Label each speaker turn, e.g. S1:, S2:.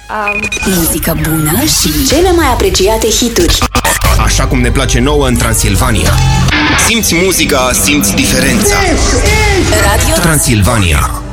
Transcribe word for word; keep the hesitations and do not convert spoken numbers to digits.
S1: Um... Muzică bună și cele mai apreciate hituri.
S2: Așa cum ne place nouă în Transilvania. Simți muzica, simți diferența. Radio Transilvania.